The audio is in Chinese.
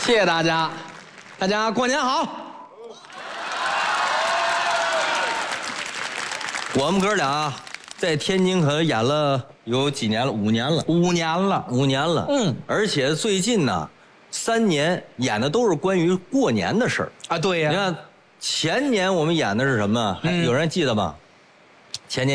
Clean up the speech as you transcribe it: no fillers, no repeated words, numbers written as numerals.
谢谢大家，大家过年好。 我们哥俩在天津可演了有几年了？5年了。5年了。而且最近呢，3年演的都是关于过年的事儿啊。对呀。 你看前年我们演的是什么？有人记得吗？